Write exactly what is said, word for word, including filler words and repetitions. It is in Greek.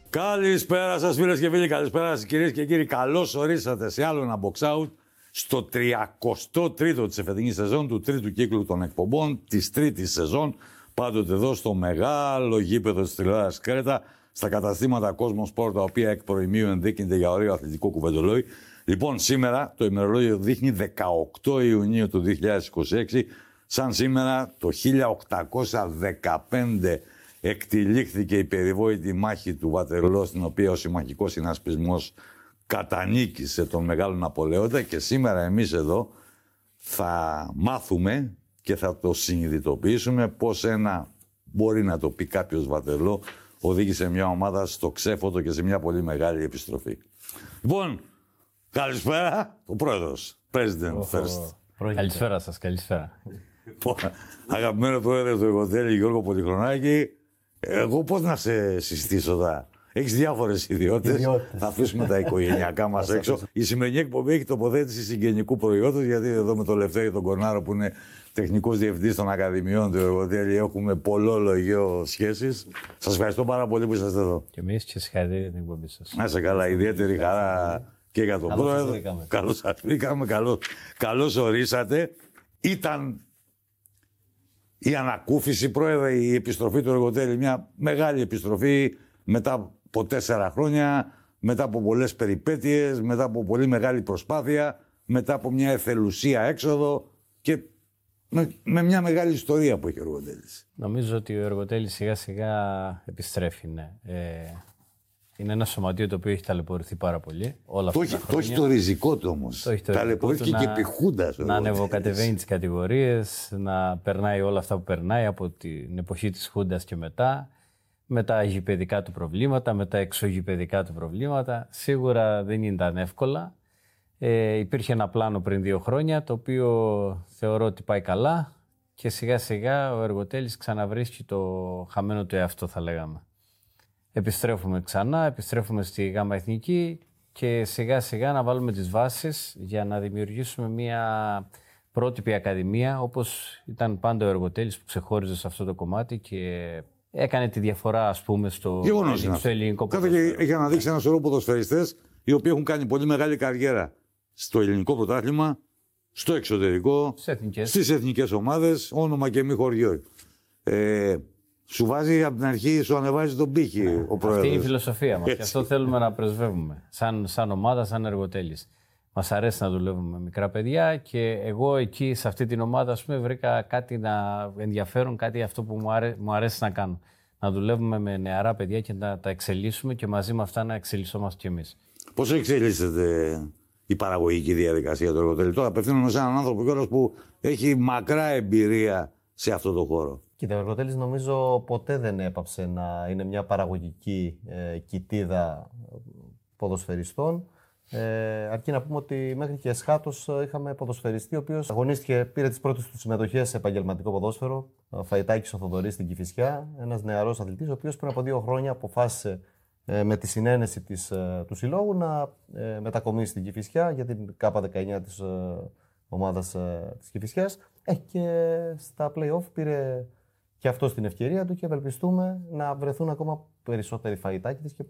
Καλησπέρα σας φίλες και φίλοι, καλησπέρα σας κυρίες και κύριοι. Καλώς ορίσατε σε άλλο ένα box out στο τριακοστό τρίτο της εφετινής σεζόν, του τρίτου κύκλου των εκπομπών, της τρίτης σεζόν, πάντοτε εδώ στο μεγάλο γήπεδο της τηλεόρασης Κρέτα, στα καταστήματα Cosmos Sport, τα οποία εκ προημίου ενδείκνυται για ωραίο αθλητικό κουβεντολόι. Λοιπόν, σήμερα το ημερολόγιο δείχνει δεκαοκτώ Ιουνίου του δύο χιλιάδες είκοσι έξι, σαν σήμερα το χίλια οκτακόσια δεκαπέντε εκτυλίχθηκε η περιβόητη μάχη του Βατερλό, στην οποία ο συμμαχικός συνασπισμός κατανίκησε τον Μεγάλο Ναπολεόντα, και σήμερα εμείς εδώ θα μάθουμε και θα το συνειδητοποιήσουμε πώς ένα, μπορεί να το πει κάποιος, Βατερλό οδήγησε μια ομάδα στο ξέφωτο και σε μια πολύ μεγάλη επιστροφή. Λοιπόν, καλησπέρα, ο πρόεδρος, President oh, First. Oh, καλησπέρα σας, καλησπέρα. Αγαπημένο πρόεδρε του Εργοτέλη, Γιώργο Πολυχρονάκη, εγώ πώς να σε συστήσω τώρα. Έχεις διάφορες ιδιότητες. Θα αφήσουμε τα οικογενειακά μας έξω. Η σημερινή εκπομπή έχει τοποθέτηση συγγενικού προϊόντος, γιατί εδώ με τον Λευτέρη τον Κορνάρο, που είναι τεχνικός διευθυντής των Ακαδημιών του Εργοτέλη, έχουμε πολλόλογιο σχέσεις. Σας ευχαριστώ πάρα πολύ που είσαστε εδώ. Και εμείς και συγχαρητήρια για την εκπομπή σας. Να είστε καλά, ιδιαίτερη χαρά και για τον πρόεδρο. Καλώς σας βρήκαμε, καλώς ορίσατε. Ήταν η ανακούφιση, πρόεδρε, η επιστροφή του Εργοτέλη, μια μεγάλη επιστροφή μετά από τέσσερα χρόνια, μετά από πολλές περιπέτειες, μετά από πολύ μεγάλη προσπάθεια, μετά από μια εθελουσία έξοδο και με, με μια μεγάλη ιστορία που έχει ο Εργοτέλης. Νομίζω ότι ο Εργοτέλης σιγά σιγά επιστρέφει, ναι. Ε, είναι ένα σωματείο το οποίο έχει ταλαιπωρηθεί πάρα πολύ όλα αυτά το τα έχει, χρόνια. Το έχει το ριζικό του όμως. Ταλαιπωρήθηκε και επί Χούντας. Να ανεβοκατεβαίνει τις κατηγορίες, να περνάει όλα αυτά που περνάει από την εποχή της Χούντας και μετά, με τα γηπαιδικά του προβλήματα, με τα εξωγηπαιδικά του προβλήματα. Σίγουρα δεν ήταν εύκολα. Ε, υπήρχε ένα πλάνο πριν δύο χρόνια, το οποίο θεωρώ ότι πάει καλά, και σιγά σιγά ο Εργοτέλης ξαναβρίσκει το χαμένο του εαυτό, θα λέγαμε. Επιστρέφουμε ξανά, επιστρέφουμε στη Γάμα Εθνική και σιγά σιγά να βάλουμε τις βάσεις για να δημιουργήσουμε μια πρότυπη ακαδημία, όπως ήταν πάντα ο Εργοτέλης, που ξεχώριζε σε αυτό το κομμάτι και έκανε τη διαφορά, ας πούμε, στο, στο ελληνικό ποδόσφαιρο. Κάθε έχει αναδείξει ένα σωρό ποδοσφαιριστές οι οποίοι έχουν κάνει πολύ μεγάλη καριέρα στο ελληνικό πρωτάθλημα, στο εξωτερικό, στις εθνικές ομάδες, όνομα και μη χωριό. Ε, Σου βάζει από την αρχή, σου ανεβάζει τον πύχη ναι, ο πρόεδρος. Αυτή είναι η φιλοσοφία μας και αυτό θέλουμε να πρεσβεύουμε. Σαν, σαν ομάδα, σαν Εργοτέλης. Μας αρέσει να δουλεύουμε με μικρά παιδιά και εγώ εκεί, σε αυτή την ομάδα, ας πούμε, βρήκα κάτι να ενδιαφέρον, κάτι αυτό που μου, αρέ, μου αρέσει να κάνω. Να δουλεύουμε με νεαρά παιδιά και να τα εξελίσσουμε και μαζί με αυτά να εξελισσόμαστε κι εμείς. Πώς εξελίσσεται η παραγωγική διαδικασία του Εργοτέλη? Τώρα απευθύνομαι σε έναν άνθρωπο κιόλας που έχει μακρά εμπειρία σε αυτό το χώρο. Κοίτα, ο Εργοτέλης νομίζω ποτέ δεν έπαψε να είναι μια παραγωγική ε, κοιτίδα ποδοσφαιριστών. Ε, αρκεί να πούμε ότι μέχρι και εσχάτως είχαμε ποδοσφαιριστή, ο οποίος αγωνίστηκε, πήρε τις πρώτες του συμμετοχές σε επαγγελματικό ποδόσφαιρο. Ο Φαϊτάκης ο Θοδωρής στην Κηφισιά, ένας νεαρός αθλητής, ο οποίος πριν από δύο χρόνια αποφάσισε ε, με τη συνένεση της, ε, του συλλόγου να ε, μετακομίσει στην Κηφισιά για την Κάπα δεκαεννιά της ε, ομάδας ε, της Κηφισιάς. Ε, και στα play-off πήρε και αυτό στην ευκαιρία του και ευελπιστούμε να βρεθούν ακόμα περισσότεροι Φαϊτάκηδες και